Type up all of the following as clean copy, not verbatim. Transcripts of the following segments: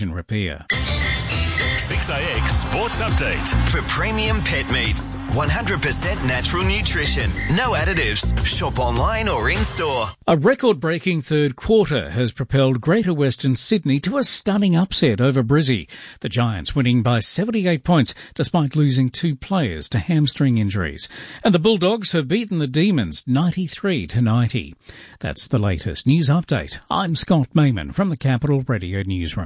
repair. 6AX Sports Update. For premium pet meats, 100% natural nutrition, no additives. Shop online or in-store. A record-breaking third quarter has propelled Greater Western Sydney to a stunning upset over Brizzy. The Giants winning by 78 points despite losing 2 players to hamstring injuries. And the Bulldogs have beaten the Demons 93-90. That's the latest news update. I'm Scott Mayman from the Capital Radio Newsroom.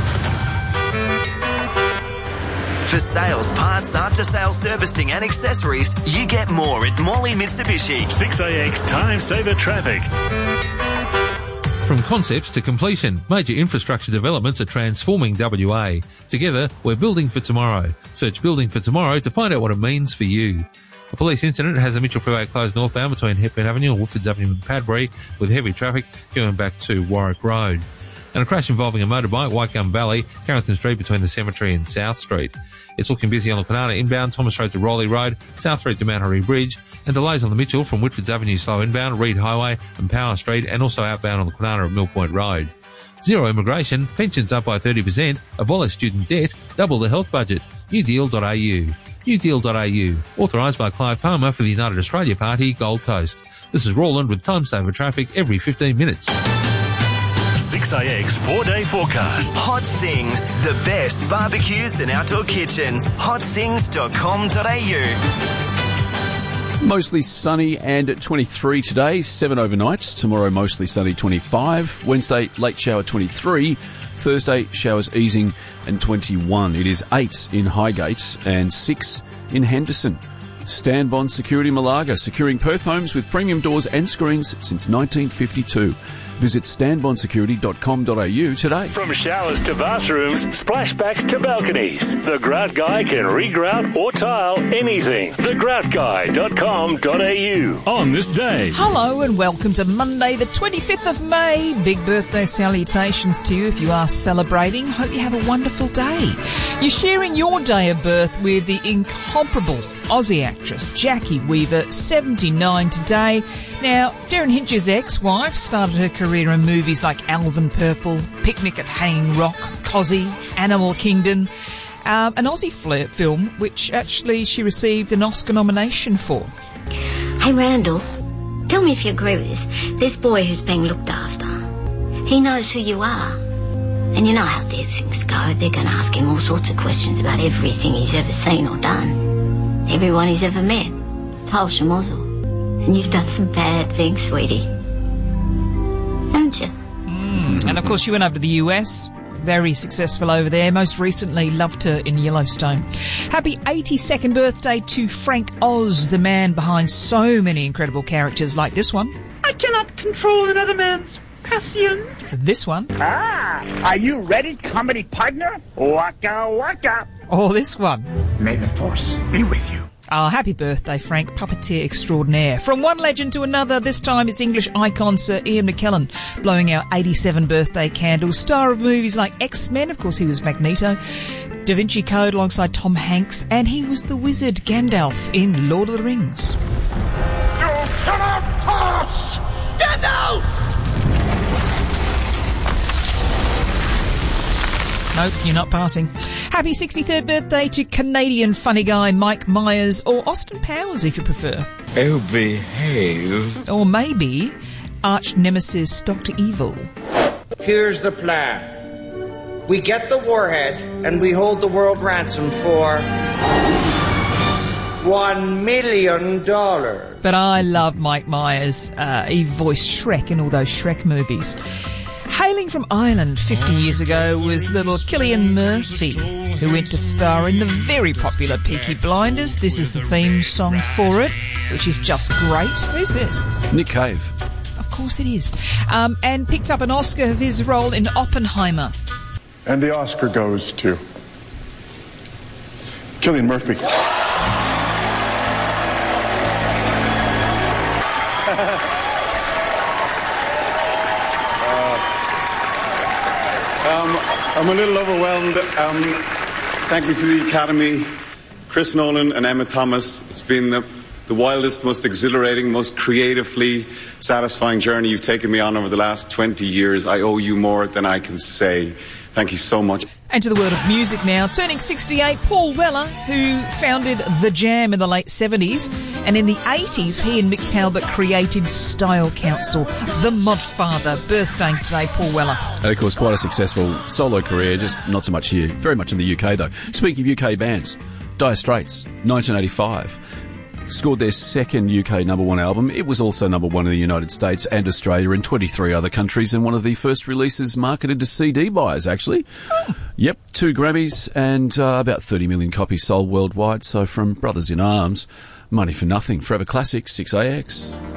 For sales, parts, after-sales servicing and accessories, you get more at Morley Mitsubishi. 6AX Time Saver Traffic. From concepts to completion, major infrastructure developments are transforming WA. Together, we're building for tomorrow. Search Building for Tomorrow to find out what it means for you. A police incident has the Mitchell Freeway closed northbound between Hepburn Avenue and Woodfords Avenue in Padbury, with heavy traffic going back to Warwick Road. And a crash involving a motorbike, Whitegum Valley, Carrington Street between the Cemetery and South Street. It's looking busy on the Kwinana inbound, Thomas Road to Rowley Road, South Street to Mount Harry Bridge, and delays on the Mitchell from Whitfords Avenue slow inbound, Reed Highway and Power Street, and also outbound on the Kwinana at Mill Point Road. Zero immigration, pensions up by 30%, abolish student debt, double the health budget. newdeal.au. newdeal.au. Authorised by Clive Palmer for the United Australia Party, Gold Coast. This is Roland with Time Saver Traffic every 15 minutes. 6AX 4-day forecast. Hot Sings, the best barbecues and outdoor kitchens. hotsings.com.au. Mostly sunny and 23 today, 7 overnight. Tomorrow mostly sunny, 25. Wednesday, late shower, 23. Thursday, showers easing and 21. It is 8 in Highgate and 6 in Henderson. Stanbond Security Malaga, securing Perth homes with premium doors and screens since 1952. Visit stanbondsecurity.com.au today. From showers to bathrooms, splashbacks to balconies, the Grout Guy can regrout or tile anything. thegroutguy.com.au. On this day. Hello and welcome to Monday the 25th of May. Big birthday salutations to you if you are celebrating. Hope you have a wonderful day. You're sharing your day of birth with the incomparable Aussie actress Jackie Weaver, 79 today. Now, Darren Hinch's ex-wife started her career in movies like Alvin Purple, Picnic at Hanging Rock, Cozzy, Animal Kingdom, an Aussie film which actually she received an Oscar nomination for. Hey Randall, tell me if you agree with this. This boy who's being looked after, he knows who you are. And you know how these things go. They're going to ask him all sorts of questions about everything he's ever seen or done. Everyone he's ever met. Whole schmozzle. And you've done some bad things, sweetie. Haven't you? And of course you went over to the US. Very successful over there. Most recently loved her in Yellowstone. Happy 82nd birthday to Frank Oz, the man behind so many incredible characters like this one. I cannot control another man's passion. This one. Are you ready, comedy partner? Waka waka. Or this one. May the force be with you. Oh, happy birthday, Frank, puppeteer extraordinaire. From one legend to another, this time it's English icon Sir Ian McKellen, blowing our 87 birthday candle. Star of movies like X-Men, of course he was Magneto, Da Vinci Code alongside Tom Hanks, and he was the wizard Gandalf in Lord of the Rings. You cannot pass! Gandalf! Nope, you're not passing. Happy 63rd birthday to Canadian funny guy Mike Myers, or Austin Powers if you prefer. Oh, behave. Or maybe arch nemesis Dr. Evil. Here's the plan. We get the warhead and we hold the world ransom for $1 million. But I love Mike Myers. He voiced Shrek in all those Shrek movies. Hailing from Ireland 50 years ago was little Cillian Murphy, who went to star in the very popular Peaky Blinders. This is the theme song for it, which is just great. Who's this? Nick Cave. Of course it is. And picked up an Oscar for his role in Oppenheimer. And the Oscar goes to Cillian Murphy. I'm a little overwhelmed. Thank you to the Academy, Chris Nolan and Emma Thomas. It's been the wildest, most exhilarating, most creatively satisfying journey you've taken me on over the last 20 years. I owe you more than I can say. Thank you so much. And to the world of music now. Turning 68, Paul Weller, who founded The Jam in the late 70s. And in the 80s, he and Mick Talbot created Style Council. The Modfather. Birthday today, Paul Weller. And of course, quite a successful solo career, just not so much here. Very much in the UK, though. Speaking of UK bands, Dire Straits, 1985. Scored their second UK number one album. It was also number one in the United States and Australia and 23 other countries, and one of the first releases marketed to CD buyers, actually. Yep, 2 Grammys and about 30 million copies sold worldwide. So from Brothers in Arms, Money for Nothing, Forever Classic, 6AX.